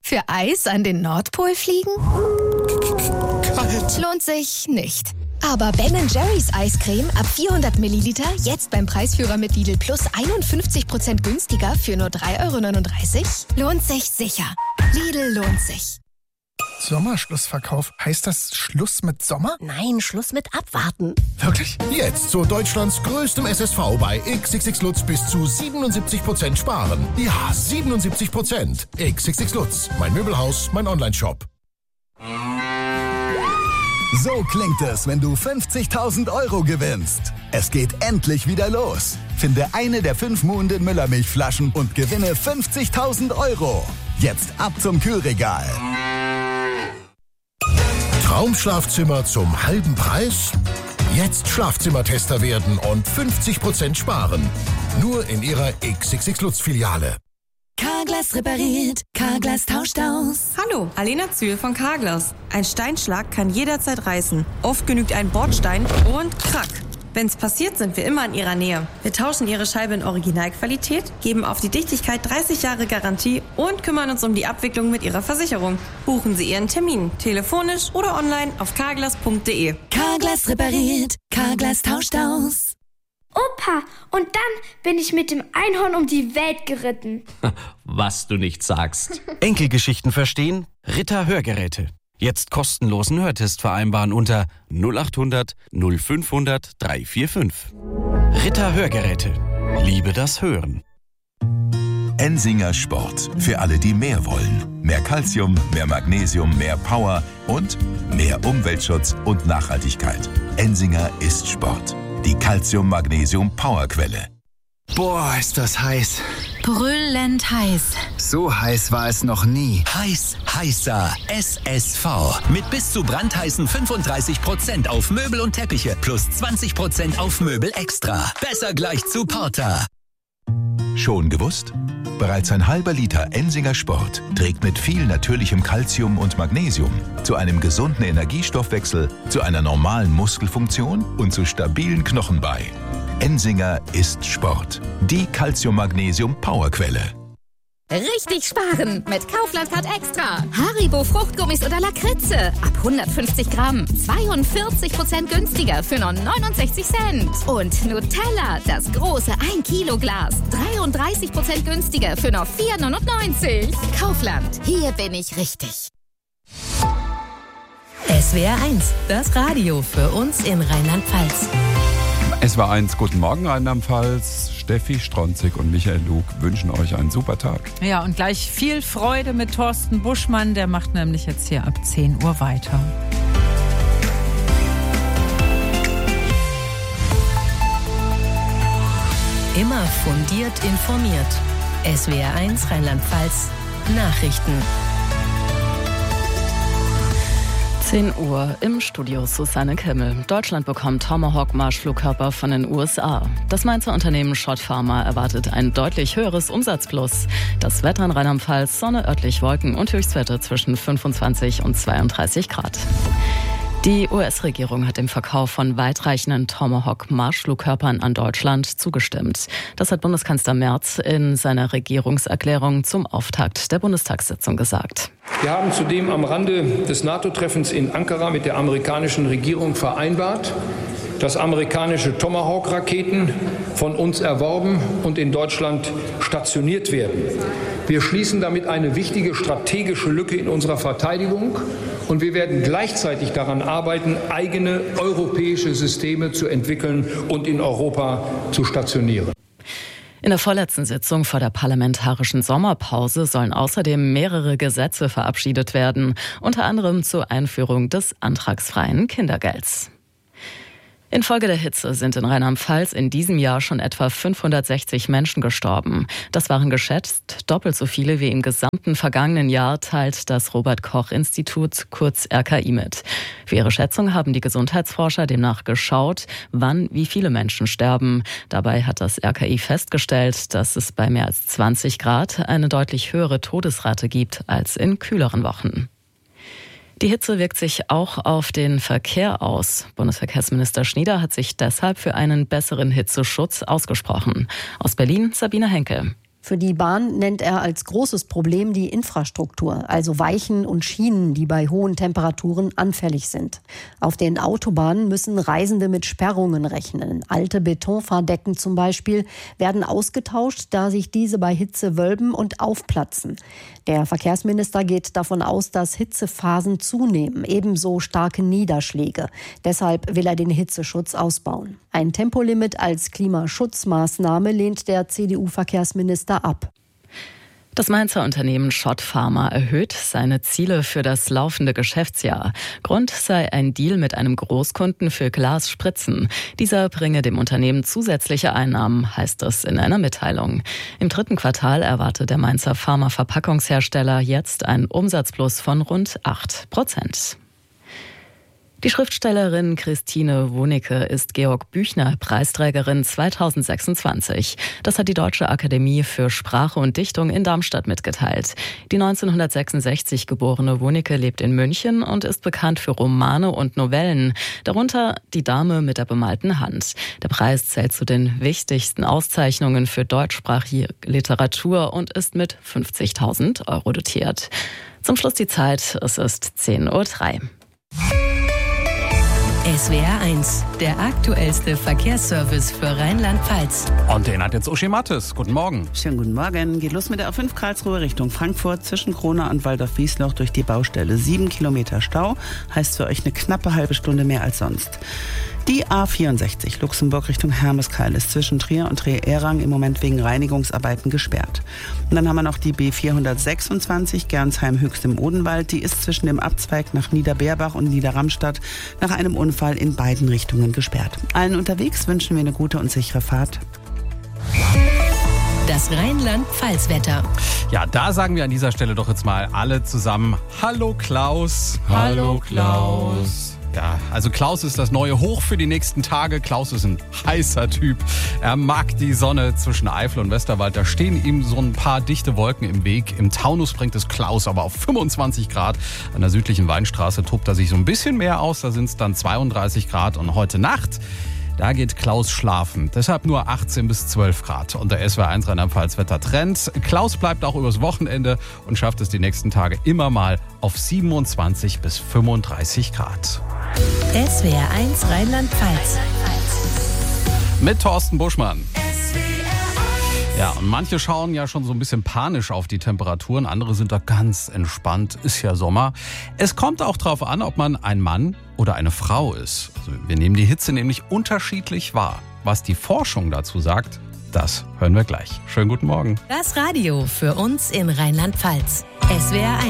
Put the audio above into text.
Für Eis an den Nordpol fliegen? Kalt. Lohnt sich nicht. Aber Ben & Jerry's Eiscreme ab 400 Milliliter jetzt beim Preisführer mit Lidl Plus 51% günstiger für nur 3,39 €? Lohnt sich sicher. Lidl lohnt sich. Sommerschlussverkauf. Heißt das Schluss mit Sommer? Nein, Schluss mit Abwarten. Wirklich? Jetzt zu Deutschlands größtem SSV bei XXX Lutz bis zu 77% sparen. Ja, 77%. XXX Lutz. Mein Möbelhaus, mein Onlineshop. So klingt es, wenn du 50.000 € gewinnst. Es geht endlich wieder los. Finde eine der 5 Muhnden Müllermilchflaschen und gewinne 50.000 €. Jetzt ab zum Kühlregal. Traumschlafzimmer zum halben Preis? Jetzt Schlafzimmertester werden und 50% sparen. Nur in Ihrer XXX Lutz Filiale. Carglass repariert, Carglass tauscht aus. Hallo, Alena Zühl von Carglass. Ein Steinschlag kann jederzeit reißen. Oft genügt ein Bordstein und krack. Wenn's passiert, sind wir immer in Ihrer Nähe. Wir tauschen Ihre Scheibe in Originalqualität, geben auf die Dichtigkeit 30 Jahre Garantie und kümmern uns um die Abwicklung mit Ihrer Versicherung. Buchen Sie Ihren Termin, telefonisch oder online auf carglass.de. Carglass repariert, Carglass tauscht aus. Opa, und dann bin ich mit dem Einhorn um die Welt geritten. Was du nicht sagst. Enkelgeschichten verstehen? Ritter Hörgeräte. Jetzt kostenlosen Hörtest vereinbaren unter 0800 0500 345. Ritter Hörgeräte. Liebe das Hören. Ensinger Sport. Für alle, die mehr wollen. Mehr Calcium, mehr Magnesium, mehr Power und mehr Umweltschutz und Nachhaltigkeit. Ensinger ist Sport. Die Calcium-Magnesium-Powerquelle. Boah, ist das heiß. Brüllend heiß. So heiß war es noch nie. Heiß, heißer SSV. Mit bis zu brandheißen 35% auf Möbel und Teppiche plus 20% auf Möbel extra. Besser gleich zu Porter. Schon gewusst? Bereits ein halber Liter Ensinger Sport trägt mit viel natürlichem Calcium und Magnesium zu einem gesunden Energiestoffwechsel, zu einer normalen Muskelfunktion und zu stabilen Knochen bei. Ensinger ist Sport. Die Calcium-Magnesium-Powerquelle. Richtig sparen mit Kaufland Card Extra. Haribo Fruchtgummis oder Lakritze. Ab 150 Gramm. 42% günstiger für nur 69 Cent. Und Nutella, das große 1 Kilo Glas. 33% günstiger für nur 4,99 €. Kaufland. Hier bin ich richtig. SWR 1, das Radio für uns in Rheinland-Pfalz. SWR 1, guten Morgen Rheinland-Pfalz. Steffi Stronzig und Michael Lug wünschen euch einen super Tag. Ja, und gleich viel Freude mit Thorsten Buschmann. Der macht nämlich jetzt hier ab 10 Uhr weiter. Immer fundiert informiert. SWR 1 Rheinland-Pfalz Nachrichten. 10 Uhr im Studio Susanne Kimmel. Deutschland bekommt Tomahawk-Marschflugkörper von den USA. Das Mainzer Unternehmen Schott Pharma erwartet ein deutlich höheres Umsatzplus. Das Wetter in Rheinland-Pfalz, Sonne, örtlich Wolken und Höchstwerte zwischen 25 und 32 Grad. Die US-Regierung hat dem Verkauf von weitreichenden Tomahawk-Marschflugkörpern an Deutschland zugestimmt. Das hat Bundeskanzler Merz in seiner Regierungserklärung zum Auftakt der Bundestagssitzung gesagt. Wir haben zudem am Rande des NATO-Treffens in Ankara mit der amerikanischen Regierung vereinbart, dass amerikanische Tomahawk-Raketen von uns erworben und in Deutschland stationiert werden. Wir schließen damit eine wichtige strategische Lücke in unserer Verteidigung und wir werden gleichzeitig daran arbeiten, eigene europäische Systeme zu entwickeln und in Europa zu stationieren. In der vorletzten Sitzung vor der parlamentarischen Sommerpause sollen außerdem mehrere Gesetze verabschiedet werden, unter anderem zur Einführung des antragsfreien Kindergelds. Infolge der Hitze sind in Rheinland-Pfalz in diesem Jahr schon etwa 560 Menschen gestorben. Das waren geschätzt doppelt so viele wie im gesamten vergangenen Jahr, teilt das Robert-Koch-Institut, kurz RKI, mit. Für ihre Schätzung haben die Gesundheitsforscher demnach geschaut, wann wie viele Menschen sterben. Dabei hat das RKI festgestellt, dass es bei mehr als 20 Grad eine deutlich höhere Todesrate gibt als in kühleren Wochen. Die Hitze wirkt sich auch auf den Verkehr aus. Bundesverkehrsminister Schnieder hat sich deshalb für einen besseren Hitzeschutz ausgesprochen. Aus Berlin Sabine Henke. Für die Bahn nennt er als großes Problem die Infrastruktur, also Weichen und Schienen, die bei hohen Temperaturen anfällig sind. Auf den Autobahnen müssen Reisende mit Sperrungen rechnen. Alte Betonfahrdecken zum Beispiel werden ausgetauscht, da sich diese bei Hitze wölben und aufplatzen. Der Verkehrsminister geht davon aus, dass Hitzephasen zunehmen, ebenso starke Niederschläge. Deshalb will er den Hitzeschutz ausbauen. Ein Tempolimit als Klimaschutzmaßnahme lehnt der CDU-Verkehrsminister ab. Das Mainzer Unternehmen Schott Pharma erhöht seine Ziele für das laufende Geschäftsjahr. Grund sei ein Deal mit einem Großkunden für Glasspritzen. Dieser bringe dem Unternehmen zusätzliche Einnahmen, heißt es in einer Mitteilung. Im 3. Quartal erwartet der Mainzer Pharmaverpackungshersteller jetzt einen Umsatzplus von rund 8%. Die Schriftstellerin Christine Wunicke ist Georg-Büchner-Preisträgerin 2026. Das hat die Deutsche Akademie für Sprache und Dichtung in Darmstadt mitgeteilt. Die 1966 geborene Wunicke lebt in München und ist bekannt für Romane und Novellen, darunter Die Dame mit der bemalten Hand. Der Preis zählt zu den wichtigsten Auszeichnungen für deutschsprachige Literatur und ist mit 50.000 Euro dotiert. Zum Schluss die Zeit, es ist 10:03 Uhr. SWR 1, der aktuellste Verkehrsservice für Rheinland-Pfalz. Und den hat jetzt Uschi Mattes. Guten Morgen. Schönen guten Morgen. Geht los mit der A5 Karlsruhe Richtung Frankfurt zwischen Kronau und Waldorf-Wiesloch durch die Baustelle. 7 Kilometer Stau, heißt für euch eine knappe halbe Stunde mehr als sonst. Die A64 Luxemburg Richtung Hermeskeil ist zwischen Trier und Trier-Ehrang im Moment wegen Reinigungsarbeiten gesperrt. Und dann haben wir noch die B426 Gernsheim-Höchst im Odenwald. Die ist zwischen dem Abzweig nach Niederbeerbach und Niederramstadt nach einem Unfall in beiden Richtungen gesperrt. Allen unterwegs wünschen wir eine gute und sichere Fahrt. Das Rheinland-Pfalz-Wetter. Ja, da sagen wir an dieser Stelle doch jetzt mal alle zusammen: Hallo Klaus. Hallo Klaus. Ja, also Klaus ist das neue Hoch für die nächsten Tage. Klaus ist ein heißer Typ. Er mag die Sonne zwischen Eifel und Westerwald. Da stehen ihm so ein paar dichte Wolken im Weg. Im Taunus bringt es Klaus aber auf 25 Grad. An der südlichen Weinstraße tobt er sich so ein bisschen mehr aus. Da sind es dann 32 Grad. Und heute Nacht, da geht Klaus schlafen. Deshalb nur 18 bis 12 Grad. Und der SWR 1 Rheinland-Pfalz Wettertrend. Klaus bleibt auch übers Wochenende und schafft es die nächsten Tage immer mal auf 27 bis 35 Grad. SWR 1 Rheinland-Pfalz. Mit Thorsten Buschmann. Ja, und manche schauen ja schon so ein bisschen panisch auf die Temperaturen, andere sind da ganz entspannt, ist ja Sommer. Es kommt auch darauf an, ob man ein Mann oder eine Frau ist. Also wir nehmen die Hitze nämlich unterschiedlich wahr. Was die Forschung dazu sagt, das hören wir gleich. Schönen guten Morgen. Das Radio für uns in Rheinland-Pfalz. SWR 1.